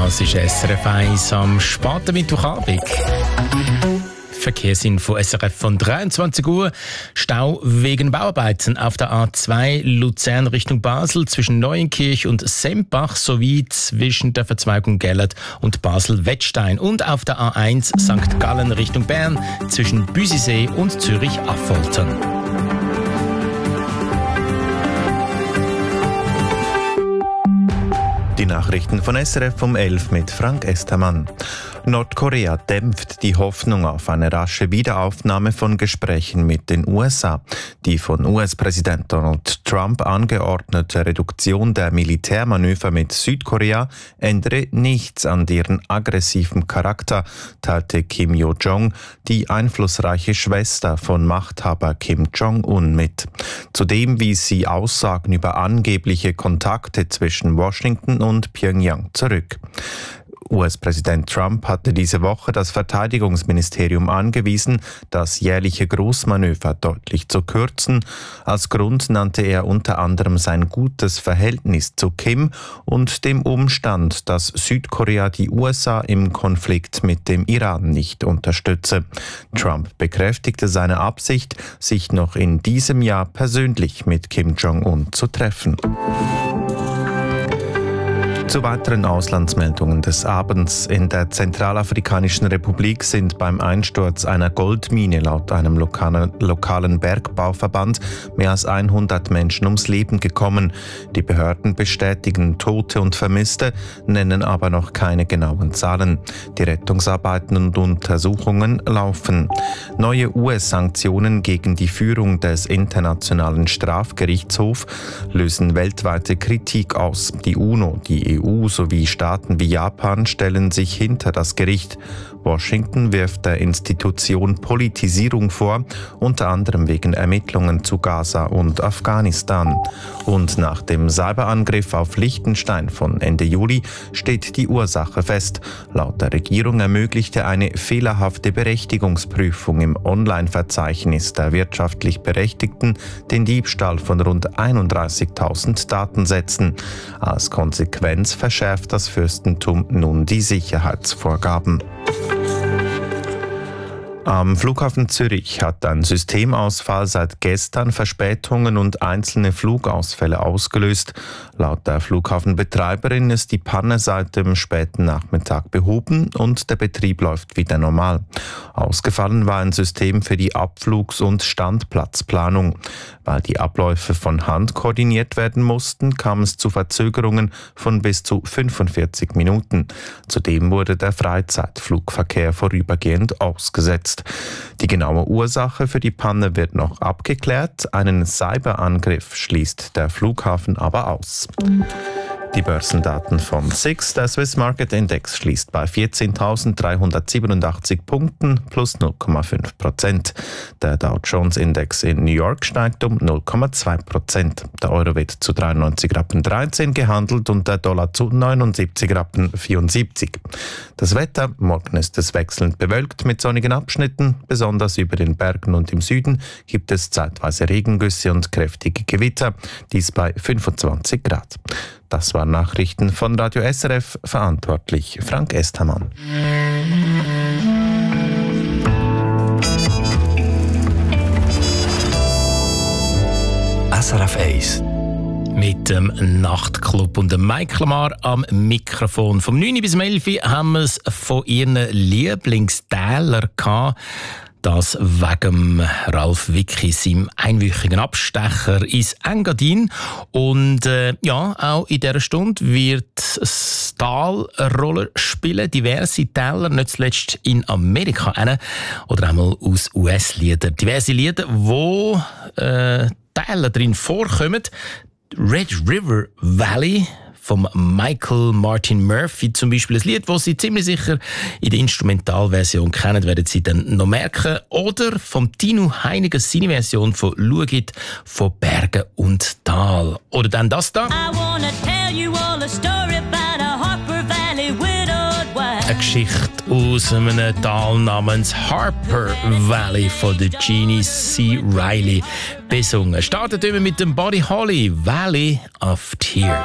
Das ist SRF 1 am späten Mittwochabend. Verkehrsinfo SRF von 23 Uhr. Stau wegen Bauarbeiten auf der A2 Luzern Richtung Basel zwischen Neuenkirch und Sempach sowie zwischen der Verzweigung Gellert und Basel-Wettstein und auf der A1 St. Gallen Richtung Bern zwischen Büsisee und Zürich-Affoltern. Die Nachrichten von SRF um 11 mit Frank Estermann. Nordkorea dämpft die Hoffnung auf eine rasche Wiederaufnahme von Gesprächen mit den USA. Die von US-Präsident Donald Trump angeordnete Reduktion der Militärmanöver mit Südkorea ändere nichts an deren aggressiven Charakter, teilte Kim Yo-jong, die einflussreiche Schwester von Machthaber Kim Jong-un, mit. Zudem wies sie Aussagen über angebliche Kontakte zwischen Washington und Pyongyang zurück. US-Präsident Trump hatte diese Woche das Verteidigungsministerium angewiesen, das jährliche Großmanöver deutlich zu kürzen. Als Grund nannte er unter anderem sein gutes Verhältnis zu Kim und dem Umstand, dass Südkorea die USA im Konflikt mit dem Iran nicht unterstütze. Trump bekräftigte seine Absicht, sich noch in diesem Jahr persönlich mit Kim Jong-un zu treffen. Zu weiteren Auslandsmeldungen des Abends. In der Zentralafrikanischen Republik sind beim Einsturz einer Goldmine laut einem lokalen Bergbauverband mehr als 100 Menschen ums Leben gekommen. Die Behörden bestätigen Tote und Vermisste, nennen aber noch keine genauen Zahlen. Die Rettungsarbeiten und Untersuchungen laufen. Neue US-Sanktionen gegen die Führung des Internationalen Strafgerichtshofs lösen weltweite Kritik aus. Die UNO, die EU sowie Staaten wie Japan stellen sich hinter das Gericht. Washington wirft der Institution Politisierung vor, unter anderem wegen Ermittlungen zu Gaza und Afghanistan. Und nach dem Cyberangriff auf Liechtenstein von Ende Juli steht die Ursache fest. Laut der Regierung ermöglichte eine fehlerhafte Berechtigungsprüfung im Online-Verzeichnis der wirtschaftlich Berechtigten den Diebstahl von rund 31.000 Datensätzen. Als Konsequenz verschärft das Fürstentum nun die Sicherheitsvorgaben. Am Flughafen Zürich hat ein Systemausfall seit gestern Verspätungen und einzelne Flugausfälle ausgelöst. Laut der Flughafenbetreiberin ist die Panne seit dem späten Nachmittag behoben und der Betrieb läuft wieder normal. Ausgefallen war ein System für die Abflugs- und Standplatzplanung. Weil die Abläufe von Hand koordiniert werden mussten, kam es zu Verzögerungen von bis zu 45 Minuten. Zudem wurde der Freizeitflugverkehr vorübergehend ausgesetzt. Die genaue Ursache für die Panne wird noch abgeklärt. Einen Cyberangriff schließt der Flughafen aber aus. Die Börsendaten von SIX. Der Swiss Market Index schließt bei 14.387 Punkten plus 0,5%. Der Dow Jones Index in New York steigt um 0,2%. Der Euro wird zu 93,13 Rappen gehandelt und der Dollar zu 79,74 Rappen. Das Wetter: Morgen ist es wechselnd bewölkt mit sonnigen Abschnitten. Besonders über den Bergen und im Süden gibt es zeitweise Regengüsse und kräftige Gewitter. Dies bei 25 Grad. Das waren Nachrichten von Radio SRF, verantwortlich Frank Estermann. SRF 1 mit dem Nachtclub und dem Mike Lamar am Mikrofon. Vom 9 bis 11 haben wir es von ihren Lieblingstäler gehabt. Das wegen Ralf Wicki, seinem einwöchigen Abstecher ins Engadin. Und auch in dieser Stunde wird das Tal eine Rolle spielen. Diverse Täler, nicht zuletzt in Amerika oder einmal aus US-Liedern. Diverse Lieder, wo Täler drin vorkommen. Red River Valley vom Michael Martin Murphey zum Beispiel, ein Lied, das Sie ziemlich sicher in der Instrumentalversion kennen, werden Sie dann noch merken. Oder vom Tino Heiniger seine Version von «Schaut» von Bergen und Tal. Oder dann das da. Eine Geschichte aus einem Tal namens Harper Valley von der Jeannie C. Riley besungen. Startet immer mit dem Buddy Holly, Valley of Tears.